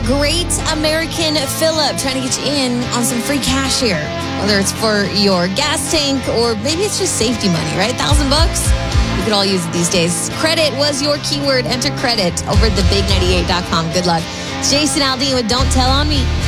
Great American Phillip trying to get you in on some free cash here. Whether it's for your gas tank or maybe it's just safety money, right? $1,000 bucks. You could all use it these days. Credit was your keyword. Enter credit over at thebig98.com. Good luck. Jason Aldean with Don't Tell on Me.